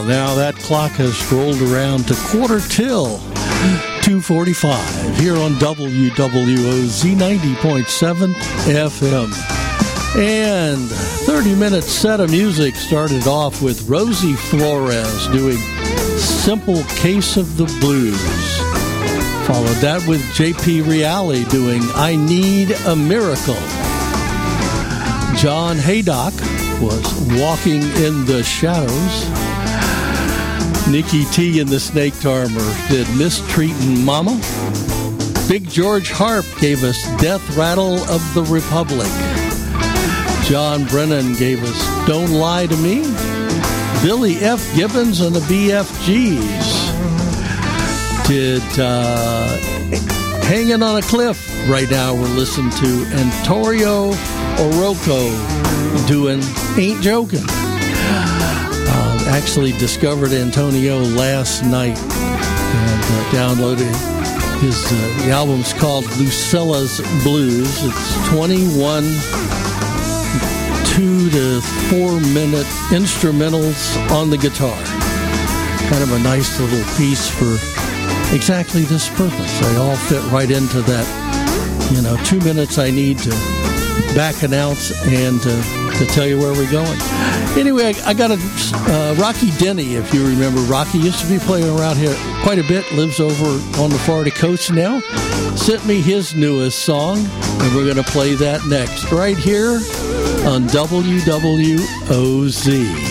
Now that clock has rolled around to quarter till 2:45 here on WWOZ 90.7 FM. And 30-minute set of music started off with Rosie Flores doing Simple Case of the Blues. Followed that with J.P. Reale doing I Need a Miracle. John Haydock was Walking in the Shadows. Nikki T and the Snake Charmer did Mistreatin' Mama. Big George Harp gave us Death Rattle of the Republic. John Brennan gave us Don't Lie to Me. Billy F. Gibbons and the BFGs did Hanging on a Cliff. Right now we're listening to Antonio Orozco doing Ain't Joking. Actually discovered Antonio last night and downloaded his the album's called Lucella's Blues. It's 21 2 to 4 minute instrumentals on the guitar. Kind of a nice little piece for exactly this purpose. They all fit right into that, 2 minutes I need to back announce and to tell you where we're going. Anyway, I got a Rocky Denny, if you remember. Rocky used to be playing around here quite a bit, lives over on the Florida coast now. Sent me his newest song, and we're going to play that next, right here on WWOZ.